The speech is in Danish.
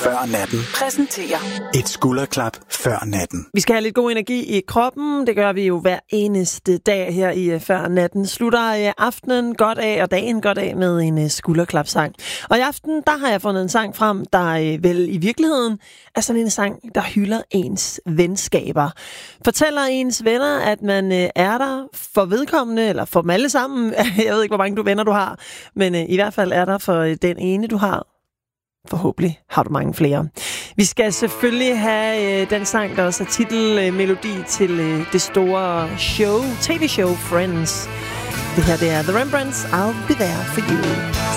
før natten præsenterer et skulderklap før natten. Vi skal have lidt god energi i kroppen. Det gør vi jo hver eneste dag her i Før Natten. Slutter aftenen godt af, og dagen godt af med en skulderklapsang. Og i aften, der har jeg fundet en sang frem, der vel i virkeligheden er sådan en sang, der hylder ens venskaber. Fortæller ens venner, at man er der for vedkommende, eller for dem alle sammen. Jeg ved ikke, hvor mange venner du har, men i hvert fald er der for den ene, du har. Forhåbentlig har du mange flere. Vi skal selvfølgelig have den sang, der også er titelmelodi til det store show, tv-show Friends. Det her, det er The Rembrandts, I'll Be There For You.